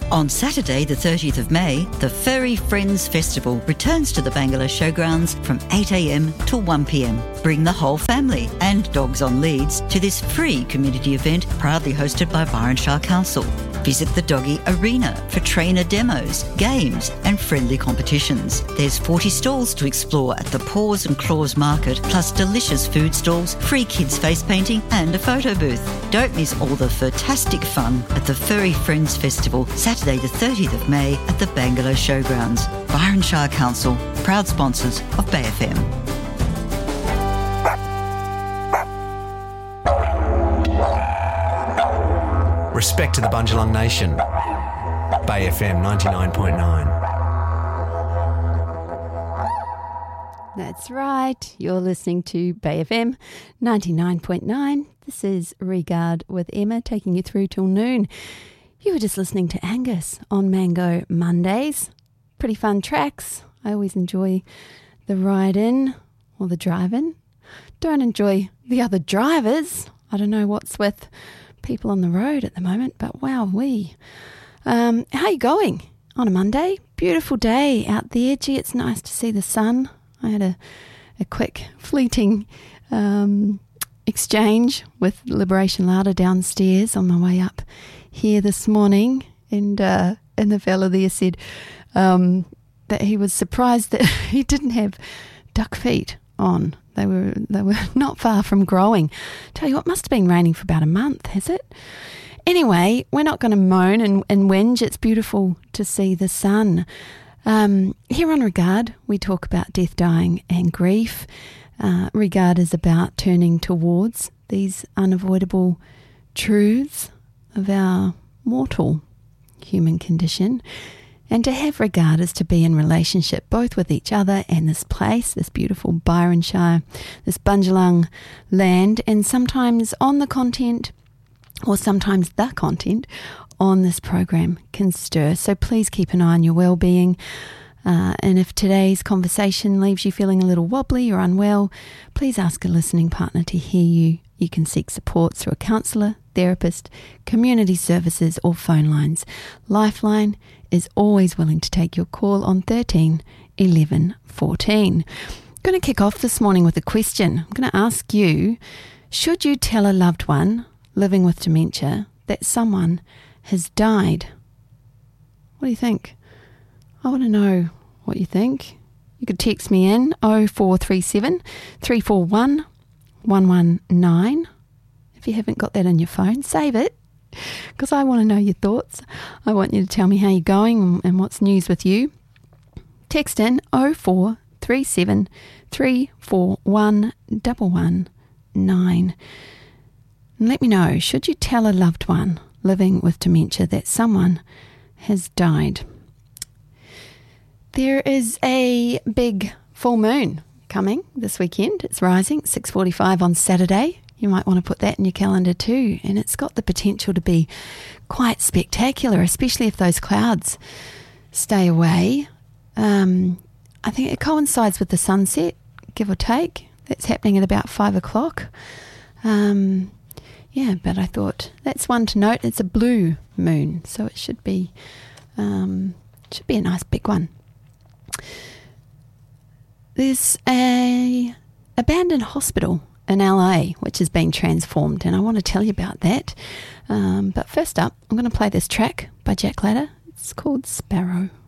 On Saturday, the 30th of May, the Furry Friends Festival returns to the Bangalow Showgrounds from 8 a.m. till 1 p.m. Bring the whole family and dogs on leads to this free community event proudly hosted by Byron Shire Council. Visit the Doggy Arena for trainer demos, games and friendly competitions. There's 40 stalls to explore at the Paws and Claws Market, plus delicious food stalls, free kids face painting and a photo booth. Don't miss all the fantastic fun at the Furry Friends Festival, Saturday the 30th of May at the Bangalow Showgrounds. Byron Shire Council, proud sponsors of Bay FM. Respect to the Bundjalung Nation. Bay FM 99.9. That's right. You're listening to Bay FM 99.9. This is Regard with Emma, taking you through till noon. You were just listening to Angus on Mango Mondays. Pretty fun tracks. I always enjoy the ride in or the drive in. Don't enjoy the other drivers. I don't know what's with people on the road at the moment, but wowee. How are you going on a Monday? Beautiful day out there. Gee, it's nice to see the sun. I had a quick fleeting exchange with Liberation Larder downstairs on my way up here this morning, and the fella there said that he was surprised that he didn't have duck feet on. They were not far from growing. Tell you what, must have been raining for about a month, has it? Anyway, we're not going to moan and whinge. It's beautiful to see the sun. Here on Regard, we talk about death, dying and grief. Regard is about turning towards these unavoidable truths of our mortal human condition. And to have regard is to be in relationship both with each other and this place, this beautiful Byron Shire, this Bundjalung land, and sometimes on the content, or sometimes the content on this program can stir. So please keep an eye on your well-being. And if today's conversation leaves you feeling a little wobbly or unwell, please ask a listening partner to hear you. You can seek support through a counsellor, therapist, community services or phone lines. Lifeline is always willing to take your call on 13 11 14. I'm going to kick off this morning with a question. I'm going to ask you, should you tell a loved one living with dementia that someone has died? What do you think? I want to know what you think. You could text me in 0437 341 119. If you haven't got that in your phone, save it, because I want to know your thoughts. I want you to tell me how you're going and what's news with you. Text in 0437 341 119. And let me know, should you tell a loved one living with dementia that someone has died? There is a big full moon coming this weekend. It's rising 6:45 on Saturday. You might want to put that in your calendar too. And it's got the potential to be quite spectacular, especially if those clouds stay away. I think it coincides with the sunset, give or take. That's happening at about 5 o'clock. But I thought that's one to note. It's a blue moon, so it should be a nice big one. There's a abandoned hospital in LA which has been transformed, and I want to tell you about that. But first up, I'm going to play this track by Jack Ladder. It's called Sparrow.